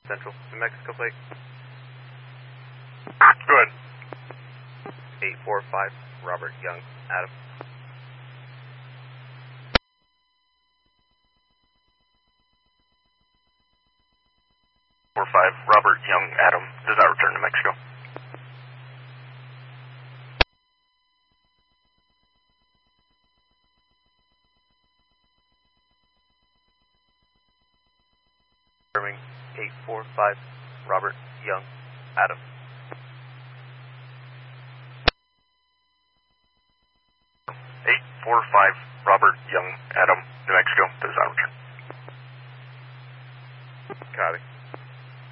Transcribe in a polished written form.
Central, New Mexico plate. Go ahead. 845, Robert Young, Adam. 45, Robert Young, Adam, does not return to Mexico. Confirming 845, Robert Young, Adam. 845, Robert Young, Adam, New Mexico, does not return.